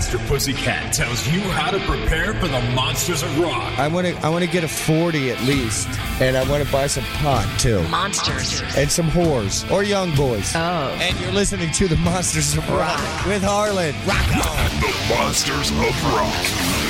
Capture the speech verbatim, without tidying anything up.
Master Pussycat tells you how to prepare for the monsters of rock. I want to I want to get a forty at least, and I want to buy some pot too. Monsters. And some whores or young boys. Oh. And you're listening to the Monsters of Rock with Harlan. Rock on. The Monsters of Rock.